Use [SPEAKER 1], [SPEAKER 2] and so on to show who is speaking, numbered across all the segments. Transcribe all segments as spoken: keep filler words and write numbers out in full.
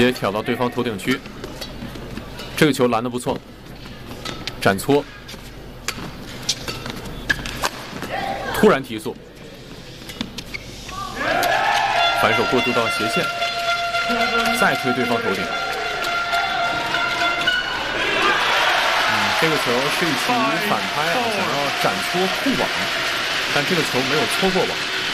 [SPEAKER 1] 接挑到对方头顶区，这个球拦得不错，斩搓，突然提速，反手过渡到斜线，再推对方头顶。嗯，这个球是一起反拍啊，想要斩搓护网，但这个球没有搓过网。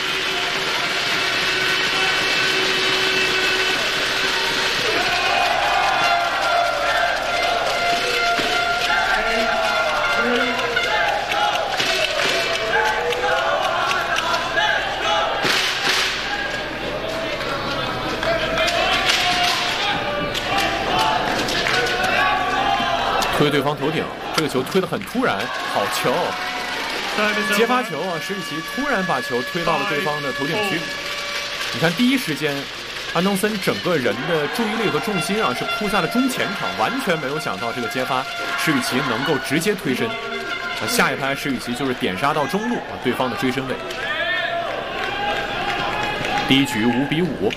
[SPEAKER 1] 推对方头顶，这个球推得很突然，好球！接发球啊，石宇奇突然把球推到了对方的头顶区。你看，第一时间，安东森整个人的注意力和重心啊是扑在了中前场，完全没有想到这个接发石宇奇能够直接推身。啊，下一拍石宇奇就是点杀到中路啊，对方的追身位。第一局五比五。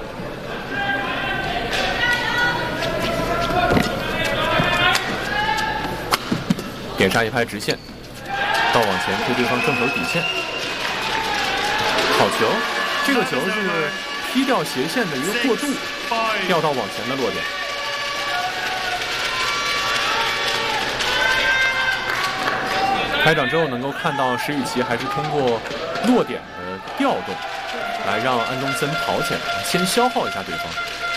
[SPEAKER 1] 点杀一拍直线，到往前推对方正手底线，好球！这个球是劈掉斜线的一个过渡，掉到往前的落点。开场之后能够看到石宇奇还是通过落点的调动，来让安东森跑起来，先消耗一下对方。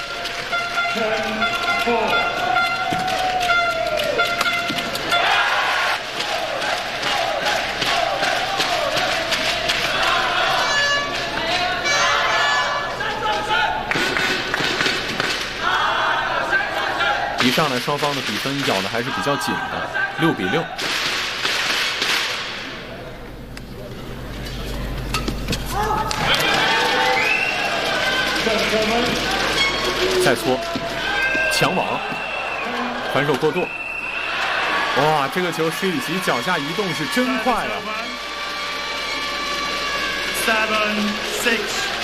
[SPEAKER 1] 一上来，双方的比分咬的还是比较紧的，六比六。再搓，抢网，反手过渡。哇，这个球石宇奇脚下移动是真快啊！
[SPEAKER 2] Seven, six.